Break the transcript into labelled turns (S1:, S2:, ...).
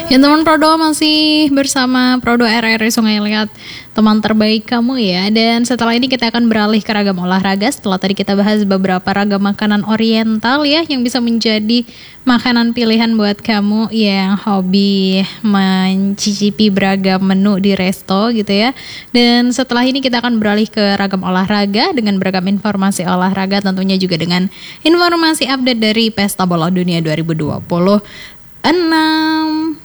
S1: Ya teman Prodo masih bersama Prodo RRI Sungai Liat, teman terbaik kamu ya. Dan setelah ini kita akan beralih ke ragam olahraga. Setelah tadi kita bahas beberapa ragam makanan oriental ya, yang bisa menjadi makanan pilihan buat kamu yang hobi mencicipi beragam menu di resto gitu ya. Dan setelah ini kita akan beralih ke ragam olahraga dengan beragam informasi olahraga, tentunya juga dengan informasi update dari Pesta Bola Dunia 2026.